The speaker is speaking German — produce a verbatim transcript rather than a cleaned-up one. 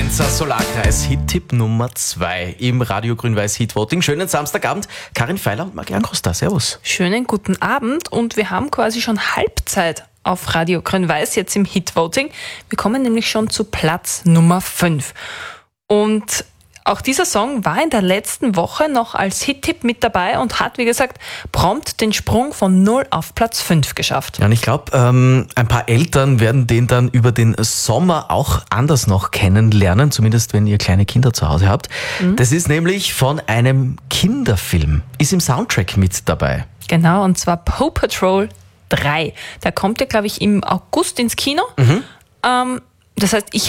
Linzer Solarkreis, Hit-Tipp Nummer zwei im Radio Grün-Weiß Hit-Voting. Schönen Samstagabend, Karin Feiler und Marianne Costa. Servus. Schönen guten Abend und wir haben quasi schon Halbzeit auf Radio Grün-Weiß jetzt im Hit-Voting. Wir kommen nämlich schon zu Platz Nummer fünf. Und auch dieser Song war in der letzten Woche noch als Hit-Tipp mit dabei und hat, wie gesagt, prompt den Sprung von null auf Platz fünf geschafft. Ja, und ich glaube, ähm, ein paar Eltern werden den dann über den Sommer auch anders noch kennenlernen, zumindest wenn ihr kleine Kinder zu Hause habt. Mhm. Das ist nämlich von einem Kinderfilm, ist im Soundtrack mit dabei. Genau, und zwar Paw Patrol drei. Der kommt ja, glaube ich, im August ins Kino. Mhm. Ähm, das heißt, ich